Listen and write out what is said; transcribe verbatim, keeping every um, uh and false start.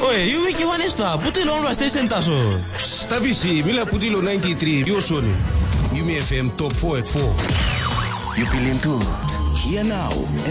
Oye, you wiki one esta, putilo on station taso. Stabisi, mila putilo ninety-three, yo soni. U M F M top four at four. You feeling too? Here now.